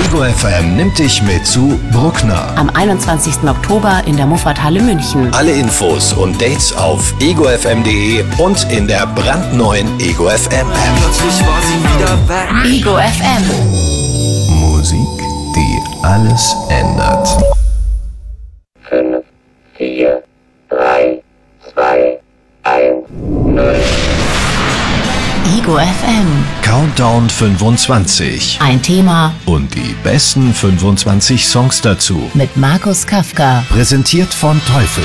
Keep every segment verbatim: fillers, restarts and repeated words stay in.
Ego F M nimmt dich mit zu Bruckner. Am einundzwanzigsten Oktober in der Muffathalle München. Alle Infos und Dates auf ego f m punkt d e und in der brandneuen Ego F M App. Plötzlich war sie wieder weg. Ego F M. Musik, die alles ändert. fünf, vier, drei, zwei, eins, null. Ego F M. Countdown fünfundzwanzig. Ein Thema Und die besten fünfundzwanzig Songs dazu. mit Markus Kafka. Präsentiert von Teufel.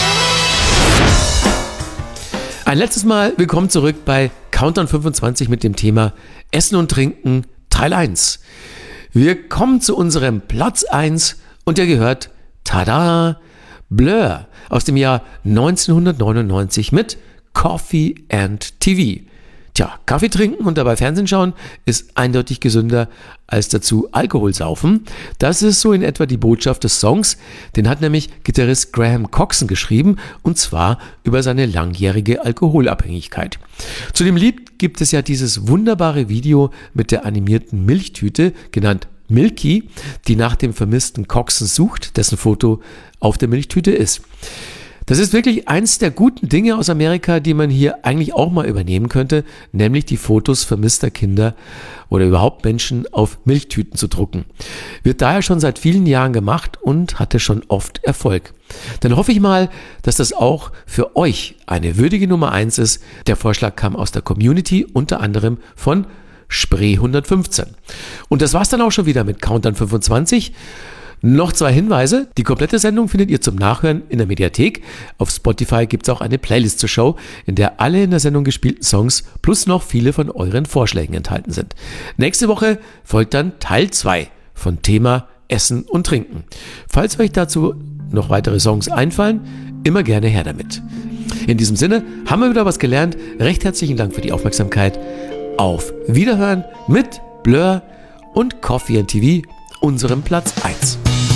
Ein letztes Mal willkommen zurück bei Countdown fünfundzwanzig mit dem Thema Essen und Trinken Teil eins. Wir kommen zu unserem Platz eins und der gehört, tada, Blur aus dem Jahr neunzehnhundertneunundneunzig mit Coffee and T V. Tja, Kaffee trinken und dabei Fernsehen schauen ist eindeutig gesünder als dazu Alkohol saufen. Das ist so in etwa die Botschaft des Songs. Den hat nämlich Gitarrist Graham Coxon geschrieben und zwar über seine langjährige Alkoholabhängigkeit. Zu dem Lied gibt es ja dieses wunderbare Video mit der animierten Milchtüte, genannt Milky, die nach dem vermissten Coxon sucht, dessen Foto auf der Milchtüte ist. Das ist wirklich eins der guten Dinge aus Amerika, die man hier eigentlich auch mal übernehmen könnte, nämlich die Fotos vermisster Kinder oder überhaupt Menschen auf Milchtüten zu drucken. Wird daher schon seit vielen Jahren gemacht und hatte schon oft Erfolg. Dann hoffe ich mal, dass das auch für euch eine würdige Nummer eins ist. Der Vorschlag kam aus der Community, unter anderem von Spree hundertfünfzehn. Und das war's dann auch schon wieder mit Countdown fünfundzwanzig. Noch zwei Hinweise. Die komplette Sendung findet ihr zum Nachhören in der Mediathek. Auf Spotify gibt es auch eine Playlist zur Show, in der alle in der Sendung gespielten Songs plus noch viele von euren Vorschlägen enthalten sind. Nächste Woche folgt dann Teil zwei von Thema Essen und Trinken. Falls euch dazu noch weitere Songs einfallen, immer gerne her damit. In diesem Sinne haben wir wieder was gelernt. Recht herzlichen Dank für die Aufmerksamkeit. Auf Wiederhören mit Blur und Coffee and T V, unserem Platz eins.